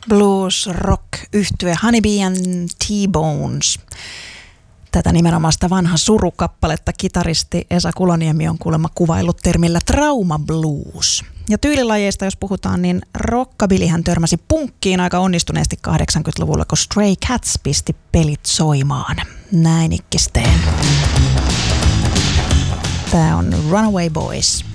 blues rock yhtye Honeybee and T-Bones. Tätä nimenomaista vanha surukappaletta kitaristi Esa Kuloniemi on kuulemma kuvaillut termillä trauma blues. Ja tyylilajeista jos puhutaan, niin rockabillyhän törmäsi punkkiin aika onnistuneesti 80-luvulla, kun Stray Cats pisti pelit soimaan. Näin ikkisteen. Tää on Runaway Boys.